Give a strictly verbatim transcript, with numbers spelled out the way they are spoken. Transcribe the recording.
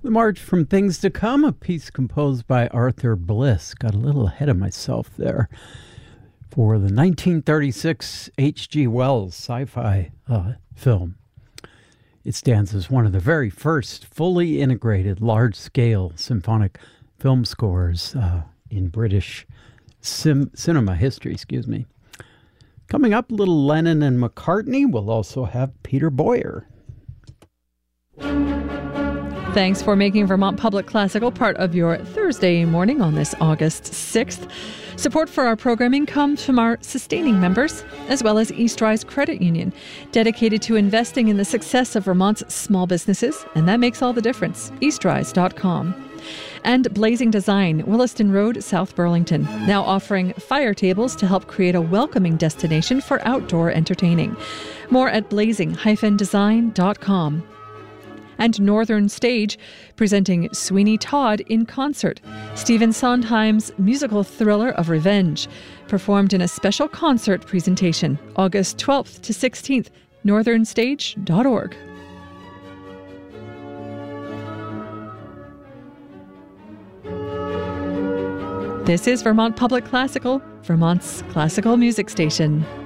The March from Things to Come, a piece composed by Arthur Bliss. Got a little ahead of myself there. For the nineteen thirty-six H G Wells sci-fi uh, film. It stands as one of the very first fully integrated large-scale symphonic film scores uh, in British sim- cinema history, excuse me. Coming up, little Lennon and McCartney. We'll also have Peter Boyer. Thanks for making Vermont Public Classical part of your Thursday morning on this August sixth. Support for our programming comes from our sustaining members, as well as Eastrise Credit Union, dedicated to investing in the success of Vermont's small businesses, and that makes all the difference. eastrise dot com. And Blazing Design, Williston Road, South Burlington, now offering fire tables to help create a welcoming destination for outdoor entertaining. More at blazing dash design dot com. And Northern Stage, presenting Sweeney Todd in concert, Stephen Sondheim's musical thriller of revenge, performed in a special concert presentation, August twelfth to sixteenth, northern stage dot org. This is Vermont Public Classical, Vermont's classical music station.